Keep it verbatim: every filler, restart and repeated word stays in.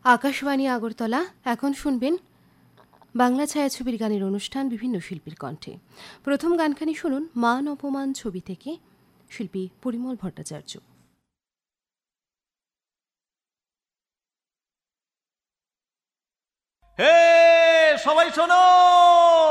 আকাশবাণী আগরতলা। এখন শুনবেন বাংলা ছায়াছবির গানের অনুষ্ঠান, বিভিন্ন শিল্পীর কণ্ঠে। প্রথম গানখানি শুনুন মান অপমান ছবি থেকে, শিল্পী পরিমল ভট্টাচার্য। হে সবাই শোনো।